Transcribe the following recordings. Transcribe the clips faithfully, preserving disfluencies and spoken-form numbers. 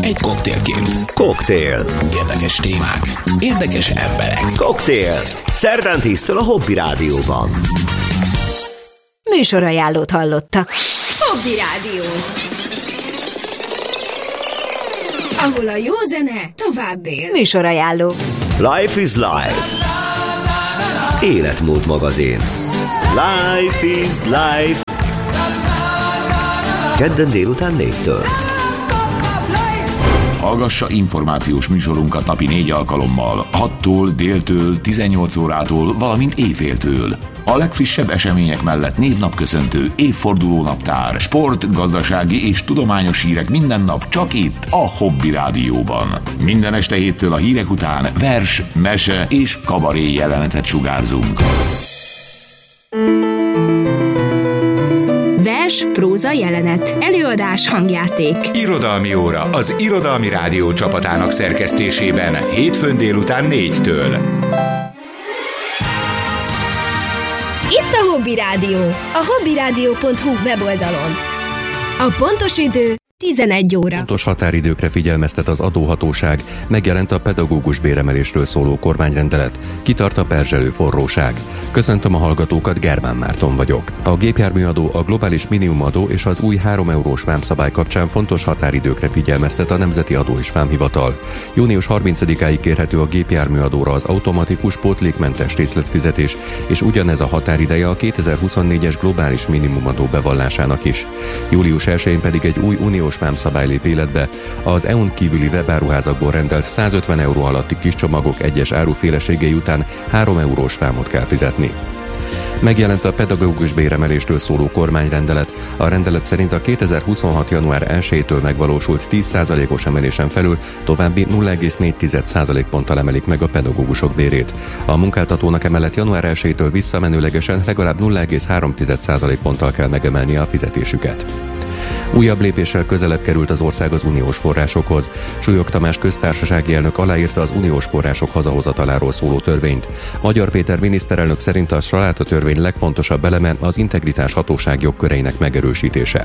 egy koktélként. Koktél. Érdekes témák, érdekes emberek. Koktél. Szerdán tíztől a Hobby Rádióban. Műsorajánlót hallottak. Hobby Rádió, ahol a jó zene tovább él. Műsorajánló. Life is Life. Életmód magazin. Life is Life. Kedden délután négytől. Hallgassa információs műsorunkat napi négy alkalommal, hattól, déltől, tizennyolc órától, valamint éjféltől. A legfrissebb események mellett névnapköszöntő, évfordulónaptár, sport, gazdasági és tudományos hírek minden nap csak itt, a Hobby Rádióban. Minden este héttől a hírek után vers, mese és kabaré jelenetet sugárzunk. Vers, próza, jelenet, előadás, hangjáték. Irodalmi óra az Irodalmi Rádió csapatának szerkesztésében hétfőn délután négytől. Itt a Hobby Rádió, a hobbyradio pont hu weboldalon. A pontos idő tizenegy óra. Pontos határidőkre figyelmeztet az adóhatóság, megjelent a pedagógus béremelésről szóló kormányrendelet, kitart a perzselő forróság. Köszöntöm a hallgatókat, Germán Márton vagyok. A gépjárműadó, a globális minimumadó és az új három eurós vámszabály kapcsán fontos határidőkre figyelmeztet a Nemzeti Adó és Vámhivatal. június harmincadikáig kérhető a gépjárműadóra az automatikus pótlékmentes részletfizetés, és ugyanez a határideje a kétezer-huszonnégyes globális minimumadó bevallásának is. július elsején pedig egy új uniós vámszabály lép életbe, az é u-n kívüli webáruházakból rendelt százötven euró alatti kis csomagok egyes áruféleségei után három eurós vámot kell fizetni. Megjelent a pedagógus béremelésről szóló kormányrendelet. A rendelet szerint a kétezer-huszonhat. január elsejétől megvalósult tíz százalékos emelésen felül további nulla egész négy százalékponttal emelik meg a pedagógusok bérét. A munkáltatónak emellett január elsejétől visszamenőlegesen legalább nulla egész három százalékponttal kell megemelnie a fizetésüket. Újabb lépéssel közelebb került az ország az uniós forrásokhoz. Súlyog Tamás köztársasági elnök aláírta az uniós források hazahozataláról szóló törvényt. Magyar Péter miniszterelnök szerint a salátatörvény legfontosabb eleme az integritás hatóság jogköreinek megerősítése.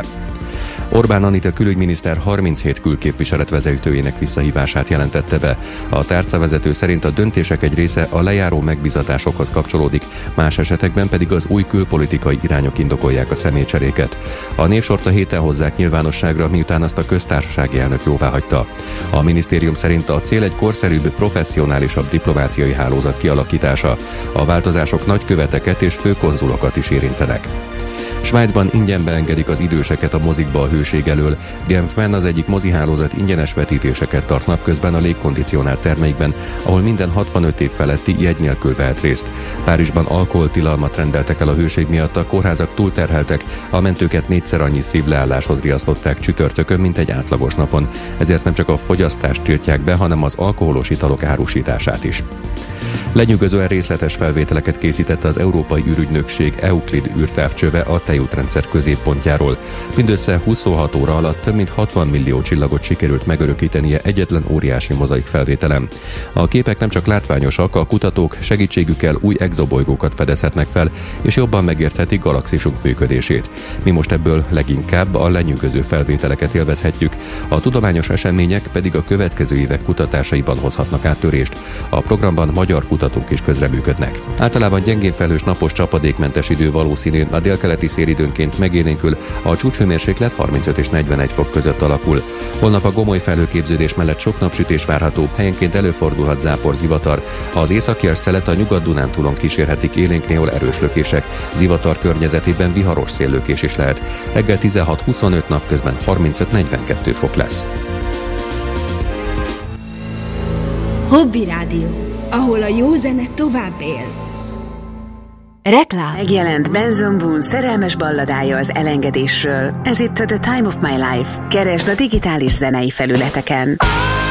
Orbán Anita külügyminiszter harminchét külképviselet vezetőjének visszahívását jelentette be. A tárcavezető szerint a döntések egy része a lejáró megbízatásokhoz kapcsolódik, más esetekben pedig az új külpolitikai irányok indokolják a személycseréket. A névsort a héten hozzák nyilvánosságra, miután azt a köztársasági elnök jóváhagyta. A minisztérium szerint a cél egy korszerűbb, professzionálisabb diplomáciai hálózat kialakítása. A változások nagyköveteket és főkonzulokat is érintenek. Svájcban ingyen beengedik az időseket a mozikba a hőség elől. Genfben az egyik mozihálózat ingyenes vetítéseket tart napközben a légkondicionált termeikben, ahol minden hatvanöt év feletti jegy nélkül vehet részt. Párizsban alkoholtilalmat rendeltek el a hőség miatt, a kórházak túlterheltek, a mentőket négyszer annyi szívleálláshoz riasztották csütörtökön, mint egy átlagos napon. Ezért nem csak a fogyasztást tiltják be, hanem az alkoholos italok árusítását is. Lenyűgözően részletes felvételeket készített az Európai űrügynökség Euclid űrtávcsöve a tejútrendszer középpontjáról. Mindössze huszonhat óra alatt több mint hatvan millió csillagot sikerült megörökítenie egyetlen óriási mozaik felvételem. A képek nem csak látványosak, a kutatók segítségükkel új exobolygókat fedezhetnek fel, és jobban megérthetik galaxisunk működését. Mi most ebből leginkább a lenyűgöző felvételeket élvezhetjük, a tudományos események pedig a következő évek kutatásaiban hozhatnak áttörést. A programban magyar kutatók is közreműködnek. Általában gyengén felhős, napos, csapadékmentes idő valószínű, a délkeleti szél időnként megélénkül, a csúcshőmérséklet harmincöt és negyvenegy fok között alakul. Holnap a gomoly felhőképződés mellett sok napsütés várható, helyenként előfordulhat zápor, zivatar. Az északi szelet a Nyugat-Dunántúlon kísérhetik, élénk néhol erős lökések. Zivatar környezetében viharos széllökés is lehet. Reggel tizenhat huszonöt, napközben harmincöt negyvenkettő fok lesz. Hobby Rádió, ahol a jó zene tovább él. Reklám. Megjelent Benson Boone szerelmes balladája az elengedésről. Ez itt a The Time of My Life. Keresd a digitális zenei felületeken.